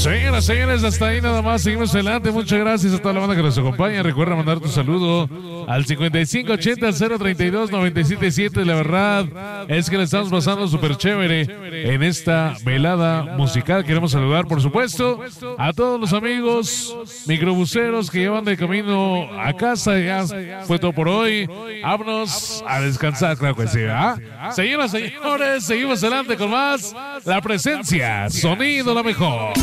Señoras, señores, hasta ahí nada más. Seguimos adelante. Muchas gracias a toda la banda que nos acompaña. Recuerda mandar tu saludo al 5580-032-977. La verdad es que le estamos pasando súper chévere en esta velada musical. Queremos saludar, por supuesto, a todos los amigos microbuseros que llevan de camino a casa. Ya fue todo por hoy. Vámonos a descansar, claro que sí, ¿verdad? Señoras, señores, seguimos adelante con más. La presencia, sonido, la mejor.